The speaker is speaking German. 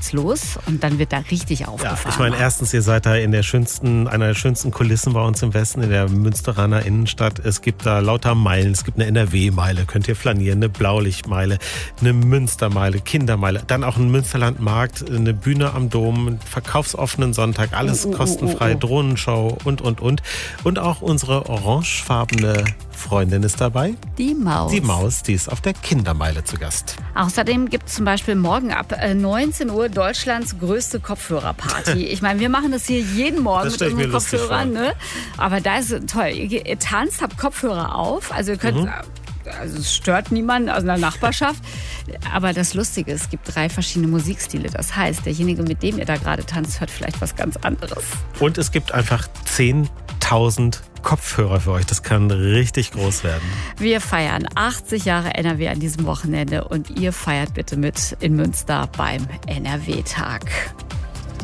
geht's los und dann wird da richtig aufgefahren. Ja, ich meine, erstens, ihr seid da in einer der schönsten Kulissen bei uns im Westen, in der Münsteraner Innenstadt. Es gibt da lauter Meilen, es gibt eine NRW-Meile, könnt ihr flanieren, eine Blaulichtmeile, eine Münstermeile, Kindermeile, dann auch ein Münsterlandmarkt, eine Bühne am Dom, einen verkaufsoffenen Sonntag, alles kostenfrei, Drohnenshow und. Und auch unsere orangefarbene Freundin ist dabei. Die Maus. Die Maus, die ist auf der Kindermeile zu Gast. Außerdem gibt es zum Beispiel morgen ab 19 Uhr Deutschlands größte Kopfhörerparty. Ich meine, wir machen das hier jeden Morgen mit unseren Kopfhörern. Ne? Aber da ist es toll. Ihr tanzt, habt Kopfhörer auf. Also ihr könnt... Also es stört niemanden aus einer Nachbarschaft. Aber das Lustige ist, es gibt 3 verschiedene Musikstile. Das heißt, derjenige, mit dem ihr da gerade tanzt, hört vielleicht was ganz anderes. Und es gibt einfach 10.000 Kopfhörer für euch. Das kann richtig groß werden. Wir feiern 80 Jahre NRW an diesem Wochenende und ihr feiert bitte mit in Münster beim NRW-Tag.